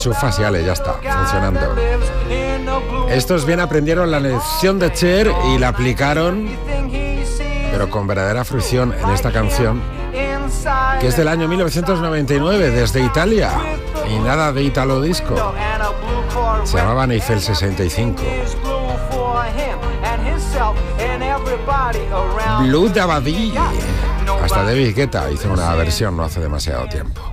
Sus faciales, ya está, funcionando. Estos bien aprendieron la lección de Cher y la aplicaron, pero con verdadera fruición en esta canción, que es del año 1999, desde Italia, y nada de Italo Disco. Se llamaba Eiffel 65. Blue Dabadi. Hasta David Guetta hizo una versión no hace demasiado tiempo.